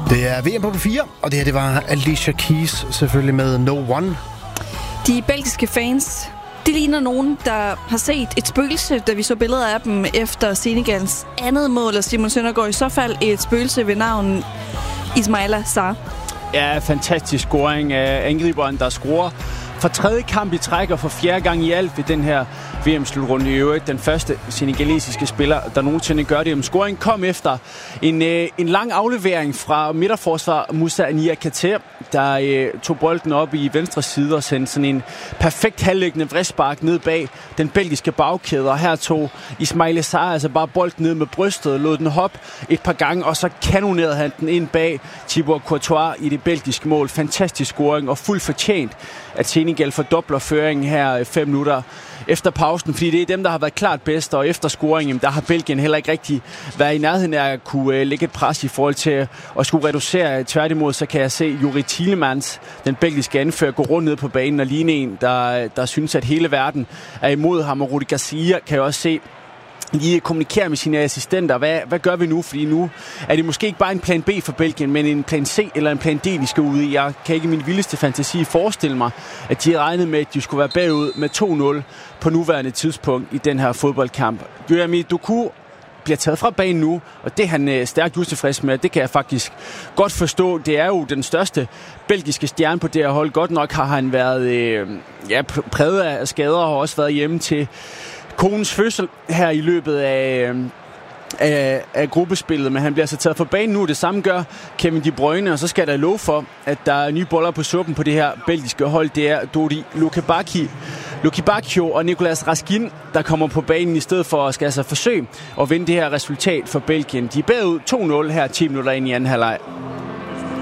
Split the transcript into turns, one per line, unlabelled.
Det er VM på P4, og det her det var Alicia Keys selvfølgelig med No One.
De belgiske fans, de ligner nogen, der har set et spøgelse, da vi så billeder af dem efter Senegals andet mål, og Simon Søndergaard i så fald et spøgelse ved navn Ismaila Sarr.
Ja, fantastisk scoring af angriberen, der scorer for tredje kamp i træk og for fjerde gang i alt ved den her VM-slutrunde i øvrigt. Den første senegalesiske spiller, der nogensinde gør det. Scoring kom efter en lang aflevering fra midterforsvar Moussa Niakhaté, der tog bolden op i venstre side og sendte sådan en perfekt halvlæggende vristspark ned bag den belgiske bagkæde. Og her tog Ismaila Sarr altså bare bolden ned med brystet, lod den hoppe et par gange, og så kanonerede han den ind bag Thibaut Courtois i det belgiske mål. Fantastisk scoring og fuldt fortjent, at Senegal fordobler føringen her 5 minutter efter pausen, fordi det er dem, der har været klart bedst, og efter scoringen, der har Belgien heller ikke rigtig været i nærheden af at kunne lægge et pres i forhold til at skulle reducere. Tværtimod, så kan jeg se Youri Tielemans, den belgiske anfører, gå rundt ned på banen og ligne en, der synes, at hele verden er imod ham, og Rudi Garcia kan jeg også se lige kommunikere med sine assistenter. Hvad gør vi nu? Fordi nu er det måske ikke bare en plan B for Belgien, men en plan C eller en plan D, de skal ud i. Jeg kan ikke i min vildeste fantasi forestille mig, at de regnede med, at de skulle være bagud med 2-0 på nuværende tidspunkt i den her fodboldkamp. Jeremy Doku bliver taget fra banen nu, og det er han stærkt utilfreds med. Det kan jeg faktisk godt forstå. Det er jo den største belgiske stjerne på det her hold. Godt nok har han været præget af skader og har også været hjemme til konens fødsel her i løbet af gruppespillet, men han bliver altså taget for banen nu. Det samme gør Kevin De Bruyne, og så skal der love for, at der er nye boller på suppen på det her belgiske hold. Det er Dodi Lukebakio og Nicolas Raskin, der kommer på banen i stedet for at skal forsøge at vinde det her resultat for Belgien. De er bagud 2-0 her 10 minutter ind i anden halvleg.